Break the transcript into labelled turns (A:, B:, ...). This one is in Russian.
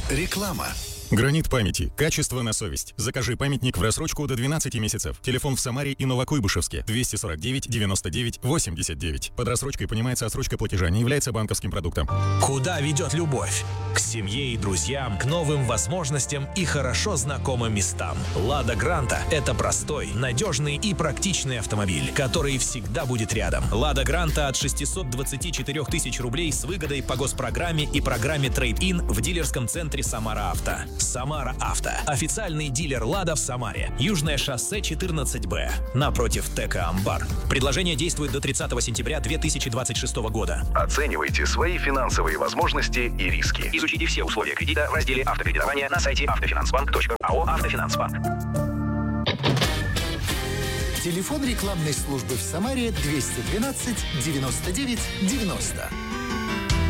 A: Реклама.
B: Гранит памяти. Качество на совесть. Закажи памятник в рассрочку до 12 месяцев. Телефон в Самаре и Новокуйбышевске. 249 99 89. Под рассрочкой понимается отсрочка платежа, не является банковским продуктом.
C: Куда ведет любовь? К семье и друзьям, к новым возможностям и хорошо знакомым местам. «Лада Гранта» — это простой, надежный и практичный автомобиль, который всегда будет рядом. «Лада Гранта» от 624 тысяч рублей с выгодой по госпрограмме и программе «Трейд-ин» в дилерском центре «Самара Авто». «Самара Авто» — официальный дилер «Лада» в Самаре. Южное шоссе 14Б, напротив ТК «Амбар». Предложение действует до 30 сентября 2026 года.
A: Оценивайте свои финансовые возможности и риски.
D: Изучите все условия кредита в разделе «Автокредитование» на сайте автофинансбанк.АО «Автофинансбанк».
E: Телефон рекламной службы в Самаре 212 99 90.